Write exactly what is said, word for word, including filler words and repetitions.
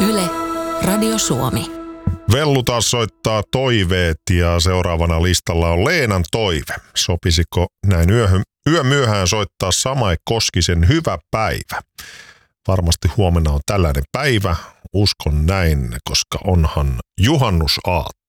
Yle, Radio Suomi. Vellu taas soittaa toiveet ja seuraavana listalla on Leenan toive. Sopisiko näin yöhön, yön myöhään soittaa Samae Koskisen Hyvä päivä? Varmasti huomenna on tällainen päivä. Uskon näin, koska onhan juhannusaatto.